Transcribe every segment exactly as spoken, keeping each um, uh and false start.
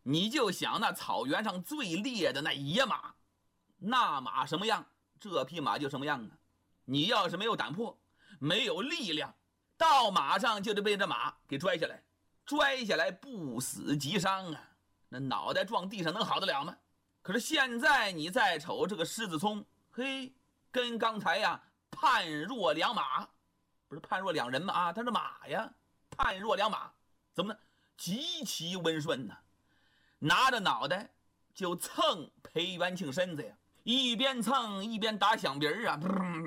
你就想那草原上最烈的那野马，那马什么样，这匹马就什么样啊！你要是没有胆魄，没有力量，到马上就得被这马给拽下来，拽下来不死即伤啊！那脑袋撞地上能好得了吗？可是现在你再瞅这个狮子聪，嘿，跟刚才呀判若两马，不是判若两人吗？啊，他是马呀，判若两马，怎么呢？极其温顺呢、啊，拿着脑袋就蹭裴元庆身子呀，一边蹭一边打响鼻儿啊，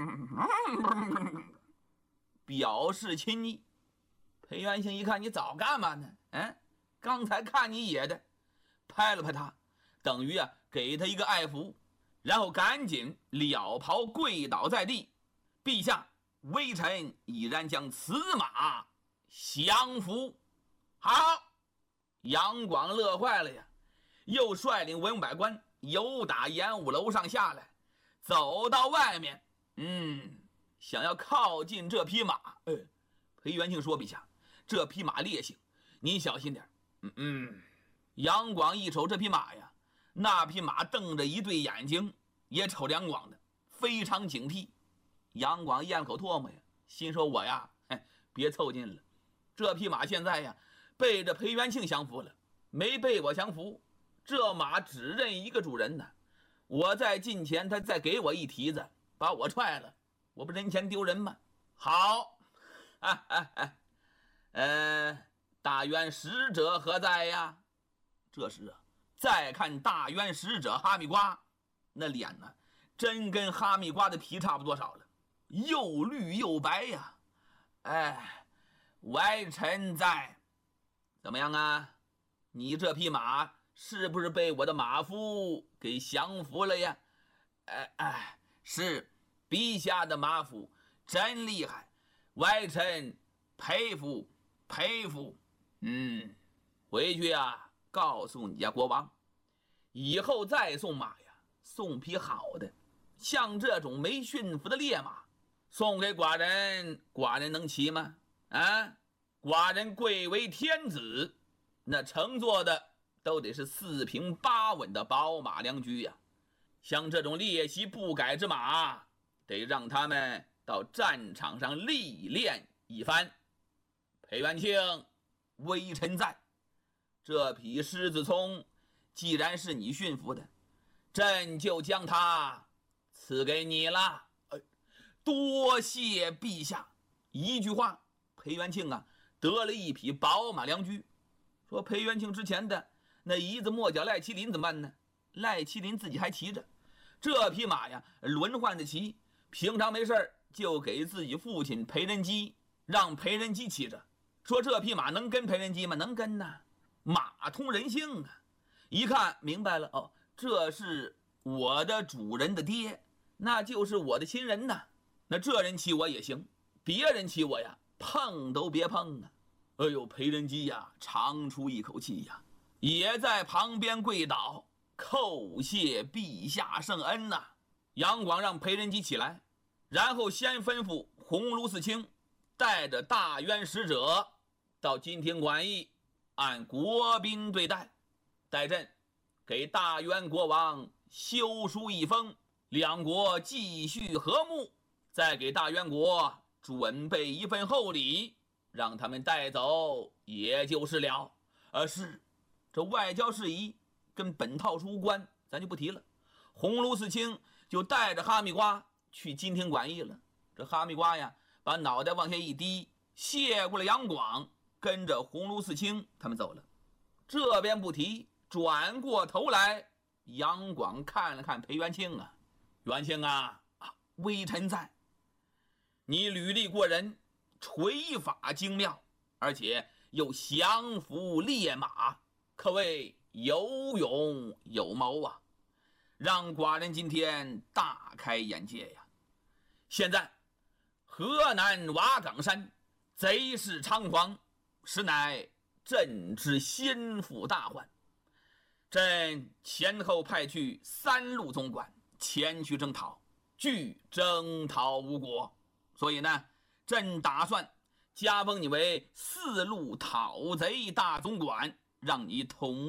表示亲昵。裴元庆一看，你早干嘛呢？嗯，刚才看你野的，拍了拍他，等于啊给他一个爱抚，然后赶紧了袍跪倒在地，陛下，微臣已然将此马降服。好，杨广乐坏了呀，又率领文武百官由打演武楼上下来，走到外面，嗯，想要靠近这匹马。呃，裴元庆说：“陛下，这匹马烈性，您小心点。”嗯嗯，杨广一瞅这匹马呀，那匹马瞪着一对眼睛，也瞅杨广的，非常警惕。杨广咽口唾沫呀，心说：“我呀，嘿，别凑近了。这匹马现在呀，被这裴元庆降服了，没被我降服。这马只认一个主人呢，我在近前，他再给我一蹄子，把我踹了，我不人前丢人吗？好，啊啊啊，呃，大渊使者何在呀？”这时啊，再看大渊使者哈密瓜，那脸呢，真跟哈密瓜的皮差不多少了，又绿又白呀。哎，外臣在，怎么样啊？你这匹马是不是被我的马夫给降服了呀？哎哎，是，陛下的马夫真厉害，外臣佩服佩服。嗯，回去啊，告诉你家国王，以后再送马呀，送匹好的，像这种没驯服的烈马，送给寡人，寡人能骑吗？啊，寡人贵为天子，那乘坐的都得是四平八稳的宝马良驹呀。像这种劣习不改之马，得让他们到战场上历练一番。裴元庆，微臣在。这匹狮子聪既然是你驯服的，朕就将它赐给你了。哎，多谢陛下。一句话，裴元庆啊得了一匹宝马良驹。说裴元庆之前的那一子末角赖麒麟怎么办呢？赖麒麟自己还骑着这匹马呀，轮换着骑，平常没事就给自己父亲裴仁基，让裴仁基骑着。说这匹马能跟裴仁基吗？能跟呐，马通人性啊。一看明白了，哦，这是我的主人的爹，那就是我的亲人呐。那这人骑我也行，别人骑我呀，碰都别碰啊。哎呦，裴仁基呀，长出一口气呀，也在旁边跪倒，叩谢陛下圣恩呐、啊。杨广让裴仁基起来，然后先吩咐鸿胪寺卿带着大渊使者到金庭馆驿，按国宾对待。待朕给大渊国王修书一封，两国继续和睦，再给大渊国准备一份厚礼，让他们带走也就是了。而是这外交事宜跟本套书无关，咱就不提了。鸿胪寺卿就带着哈密瓜去金庭馆驿了。这哈密瓜呀，把脑袋往下一低，谢过了杨广，跟着鸿胪寺卿他们走了。这边不提，转过头来，杨广看了看裴元庆啊，元庆啊，啊微臣在。你履历过人，锤法精妙，而且又降服烈马，可谓有勇有谋啊，让寡人今天大开眼界呀。现在河南瓦岗山贼势猖狂，实乃朕之心腹大患。朕前后派去三路总管前去征讨，俱征讨无果，所以呢，朕打算加封你为四路讨贼大总管，让你统